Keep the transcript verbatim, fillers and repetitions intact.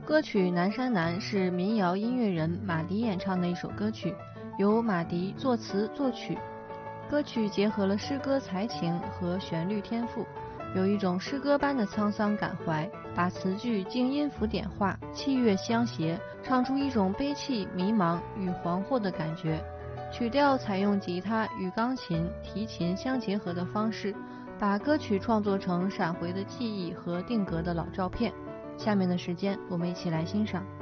歌曲《南山南》是民谣音乐人马迪演唱的一首歌曲，由马迪作词作曲。歌曲结合了诗歌才情和旋律天赋，有一种诗歌般的沧桑感怀，把词句经音符点化，器乐相携，唱出一种悲戚、迷茫与惶惑的感觉。曲调采用吉他与钢琴、提琴相结合的方式，把歌曲创作成闪回的记忆和定格的老照片。下面的时间，我们一起来欣赏。